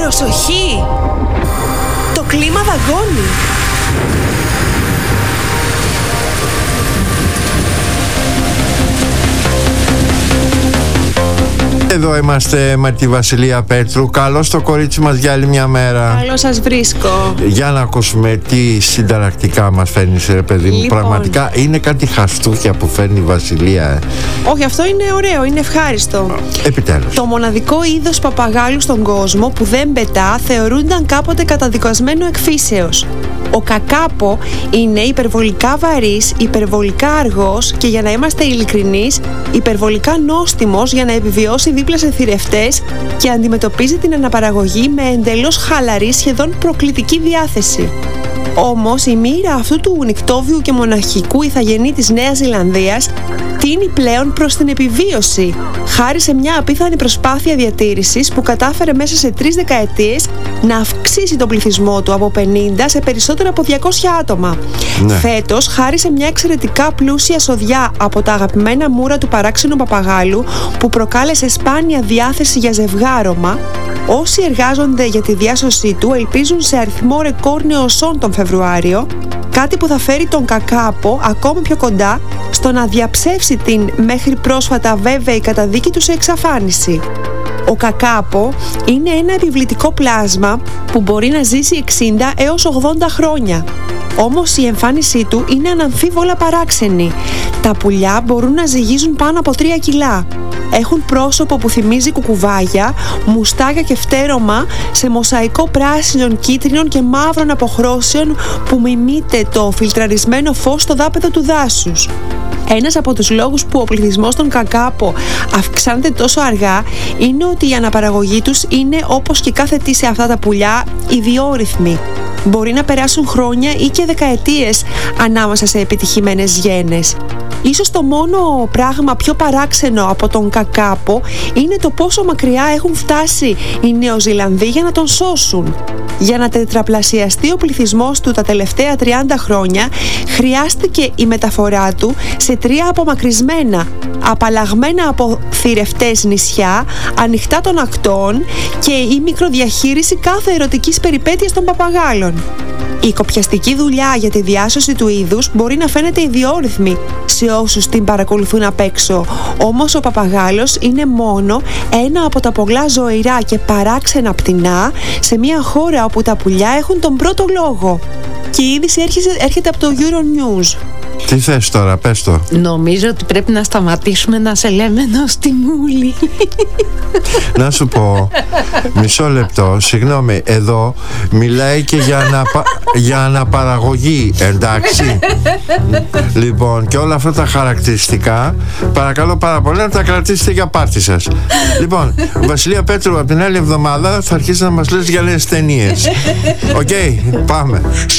Προσοχή! Το κλίμα δαγκώνει. Εδώ είμαστε με τη Βασιλεία Πέτρου. Καλώς το κορίτσι μας για άλλη μια μέρα. Καλώς σας βρίσκω. Για να ακούσουμε τι συνταρακτικά μας φέρνεις, ρε παιδί μου. Πραγματικά είναι κάτι χαστούκια που φέρνει η Βασιλεία. Όχι, αυτό είναι ωραίο, είναι ευχάριστο. Επιτέλους. Το μοναδικό είδος παπαγάλου στον κόσμο που δεν πετά θεωρούνταν κάποτε καταδικασμένο εκφύσεως. Ο κακάπο είναι υπερβολικά βαρύς, υπερβολικά αργός και, για να είμαστε ειλικρινείς, υπερβολικά νόστιμος για να επιβιώσει δίπλα σε θηρευτές και αντιμετωπίζει την αναπαραγωγή με εντελώς χαλαρή, σχεδόν προκλητική διάθεση. Όμως η μοίρα αυτού του νικτόβιου και μοναχικού ηθαγενή της Νέας Ζηλανδίας τείνει πλέον προς την επιβίωση, χάρη σε μια απίθανη προσπάθεια διατήρησης που κατάφερε μέσα σε 3 δεκαετίες να αυξήσει τον πληθυσμό του από 50 σε περισσότερο από 200 άτομα. Ναι. Φέτος, χάρη σε μια εξαιρετικά πλούσια σοδιά από τα αγαπημένα μούρα του παράξενου παπαγάλου που προκάλεσε σπάνια διάθεση για ζευγάρωμα, όσοι εργάζονται για τη διάσωσή του ελπίζουν σε αριθμό ρεκόρ νεοσών τον Φεβρουάριο, κάτι που θα φέρει τον κακάπο ακόμη πιο κοντά στο να διαψεύσει την μέχρι πρόσφατα βέβαιη καταδίκη του σε εξαφάνιση. Ο κακάπο είναι ένα επιβλητικό πλάσμα που μπορεί να ζήσει 60 έως 80 χρόνια. Όμως η εμφάνισή του είναι αναμφίβολα παράξενη. Τα πουλιά μπορούν να ζυγίζουν πάνω από 3 κιλά. Έχουν πρόσωπο που θυμίζει κουκουβάγια, μουστάκια και φτέρωμα σε μοσαϊκό πράσινων, κίτρινων και μαύρων αποχρώσεων που μιμείται το φιλτραρισμένο φως στο δάπεδο του δάσους. Ένας από τους λόγους που ο πληθυσμός των κακάπο αυξάνεται τόσο αργά είναι ότι η αναπαραγωγή τους είναι, όπως και κάθε τι σε αυτά τα πουλιά, ιδιόρυθμη. Μπορεί να περάσουν χρόνια ή και δεκαετίες ανάμεσα σε επιτυχημένες γένες. Ίσως το μόνο πράγμα πιο παράξενο από τον κακάπο είναι το πόσο μακριά έχουν φτάσει οι Νεοζηλανδοί για να τον σώσουν. Για να τετραπλασιαστεί ο πληθυσμός του τα τελευταία 30 χρόνια, χρειάστηκε η μεταφορά του σε 3 απομακρυσμένα, απαλλαγμένα από θηρευτές νησιά, ανοιχτά των ακτών και η μικροδιαχείριση κάθε ερωτικής περιπέτειας των παπαγάλων. Η κοπιαστική δουλειά για τη διάσωση του είδους μπορεί να φαίνεται ιδιόρυθμη σε όσους την παρακολουθούν απ' έξω, όμως ο παπαγάλος είναι μόνο ένα από τα πολλά ζωηρά και παράξενα πτηνά σε μια χώρα όπου τα πουλιά έχουν τον πρώτο λόγο. Και η είδηση έρχεται από το Euronews. Τι θες τώρα, πες το. Νομίζω ότι πρέπει να σταματήσουμε να σε λέμε νοστιμούλη. Να σου πω, μισό λεπτό, συγγνώμη, εδώ μιλάει και για αναπαραγωγή, εντάξει. Λοιπόν, και όλα αυτά τα χαρακτηριστικά, παρακαλώ πάρα πολύ να τα κρατήσετε για πάρτι σας. Λοιπόν, Βασιλεία Πέτρου, από την άλλη εβδομάδα θα αρχίσει να μας λες για νέες ταινίες. Οκ, πάμε.